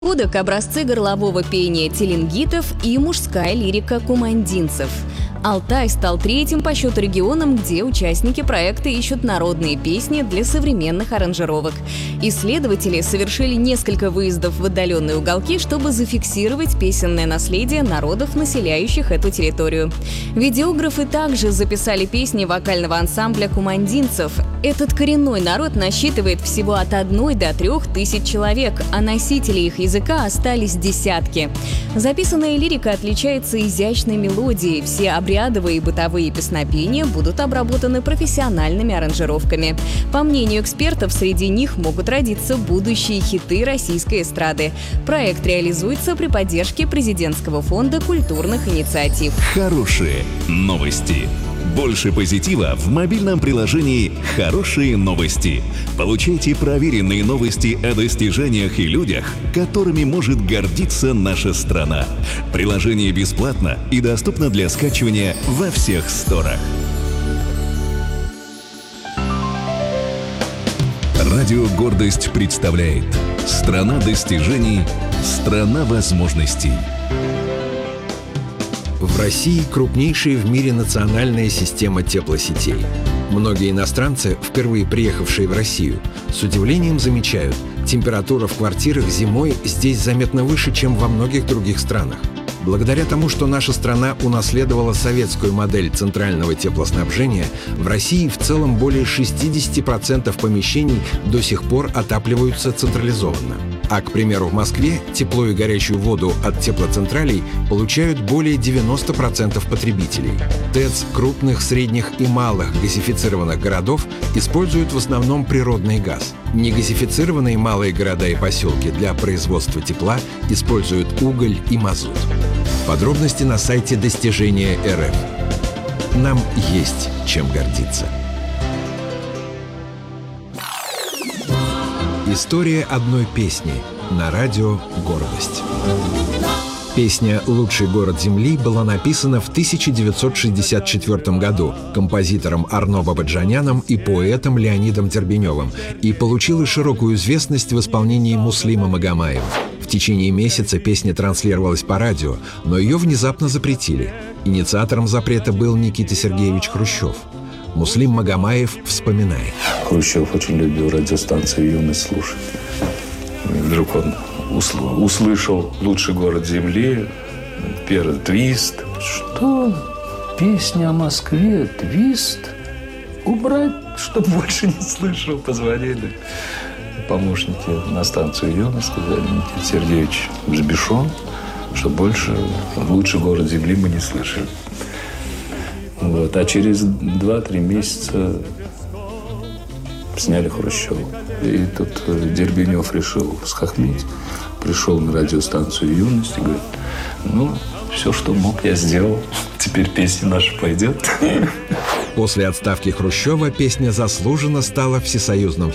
Кудок, образцы горлового пения теленгитов и мужская лирика кумандинцев. Алтай стал третьим по счету регионом, где участники проекта ищут народные песни для современных аранжировок. Исследователи совершили несколько выездов в отдаленные уголки, чтобы зафиксировать песенное наследие народов, населяющих эту территорию. Видеографы также записали песни вокального ансамбля кумандинцев. Этот коренной народ насчитывает всего от 1 до 3 тысяч человек, а носителей их языка остались десятки. Записанная лирика отличается изящной мелодией. Все обрядовые и бытовые песнопения будут обработаны профессиональными аранжировками. По мнению экспертов, среди них могут родиться будущие хиты российской эстрады. Проект реализуется при поддержке Президентского фонда культурных инициатив. Хорошие новости. Больше позитива в мобильном приложении «Хорошие новости». Получайте проверенные новости о достижениях и людях, которыми может гордиться наша страна. Приложение бесплатно и доступно для скачивания во всех сторах. Радио «Гордость» представляет «Страна достижений, страна возможностей». В России крупнейшая в мире национальная система теплосетей. Многие иностранцы, впервые приехавшие в Россию, с удивлением замечают, температура в квартирах зимой здесь заметно выше, чем во многих других странах. Благодаря тому, что наша страна унаследовала советскую модель центрального теплоснабжения, в России в целом более 60% помещений до сих пор отапливаются централизованно. А, к примеру, в Москве тепло и горячую воду от теплоцентралей получают более 90% потребителей. ТЭЦ крупных, средних и малых газифицированных городов используют в основном природный газ. Негазифицированные малые города и поселки для производства тепла используют уголь и мазут. Подробности на сайте Достижения РФ. Нам есть чем гордиться. История одной песни на радио «Гордость». Песня «Лучший город Земли» была написана в 1964 году композитором Арно Бабаджаняном и поэтом Леонидом Дербеневым и получила широкую известность в исполнении Муслима Магомаева. В течение месяца песня транслировалась по радио, но ее внезапно запретили. Инициатором запрета был Никита Сергеевич Хрущев. Муслим Магомаев вспоминает. Хрущев очень любил радиостанцию «Юность» слушать. И вдруг он услышал «Лучший город Земли», первый твист. Что? Песня о Москве, твист? Убрать, чтобы больше не слышал. Позвонили помощники на станцию «Юность», сказали: Никита Сергеевич взбешен, что больше «Лучший город Земли» мы не слышали. Вот. А через 2-3 месяца сняли Хрущева. И тут Дербенев решил схохмить. Пришел на радиостанцию «Юность» и говорит: ну, все, что мог, я сделал. Теперь песня наша пойдет. После отставки Хрущева песня заслуженно стала всесоюзным